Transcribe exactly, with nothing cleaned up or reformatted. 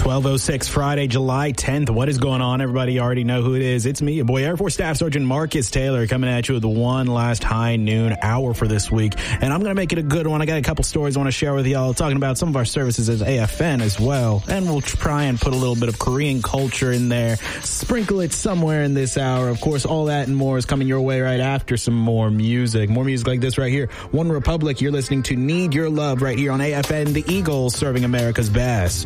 twelve oh six Friday, July tenth. What is going on, everybody? You already know who it is. It's me, your boy, Air Force Staff Sergeant Marcus Taylor, coming at you with the one last high noon hour for this week. And I'm going to make it a good one. I got a couple stories I want to share with y'all, talking about some of our services as A F N as well. And we'll try and put a little bit of Korean culture in there, sprinkle it somewhere in this hour. Of course, all that and more is coming your way right after some more music. More music like this right here. One Republic, you're listening to Need Your Love right here on A F N, the Eagles, serving America's best.